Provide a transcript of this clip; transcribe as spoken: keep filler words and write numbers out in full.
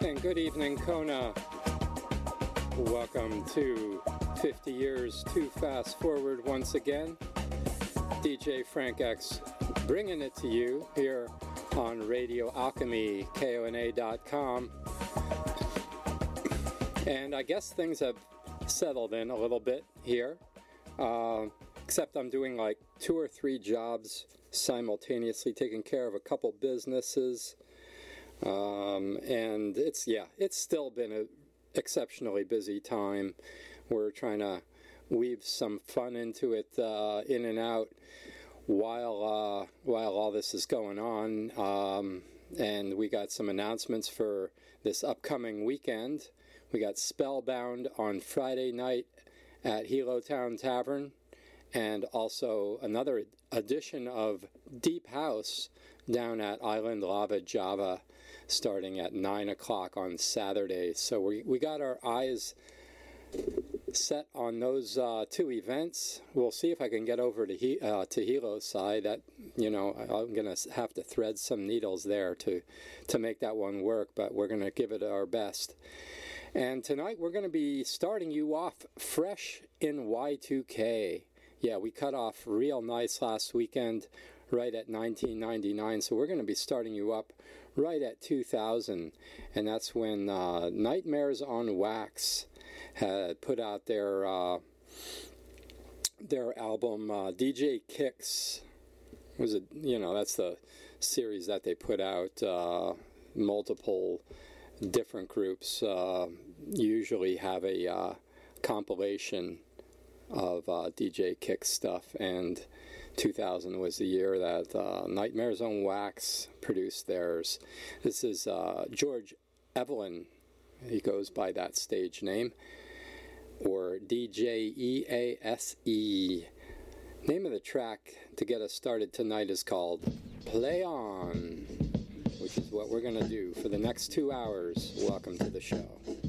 And good evening, Kona. Welcome to fifty years Too Fast Forward once again. D J Frank X bringing it to you here on Radio Alchemy, K O N A dot com. And I guess things have settled in a little bit here, uh, except I'm doing like two or three jobs simultaneously, taking care of a couple businesses. Um, and it's, yeah, it's still been an exceptionally busy time. We're trying to weave some fun into it, uh, in and out while, uh, while all this is going on. Um, and we got some announcements for this upcoming weekend. We got Spellbound on Friday night at Hilo Town Tavern, and also another edition of Deep House down at Island Lava Java starting at nine o'clock on Saturday. So we, we got our eyes set on those uh, two events. We'll see if I can get over to he, uh, to Hilo's side. That, you know, I'm going to have to thread some needles there to, to make that one work, but we're going to give it our best. And tonight we're going to be starting you off fresh in Y two K. Yeah, we cut off real nice last weekend, right at nineteen ninety-nine, so we're going to be starting you up right at two thousand, and that's when uh, Nightmares on Wax had put out their uh, their album uh, D J Kicks. Was it, you know, that's the series that they put out. Uh, multiple different groups uh, usually have a uh, compilation of uh, D J Kick stuff, and two thousand was the year that uh, Nightmares on Wax produced theirs. This is uh, George Evelyn. He goes by that stage name, or D J E A S E. Name of the track to get us started tonight is called Play On, which is what we're going to do for the next two hours. Welcome to the show.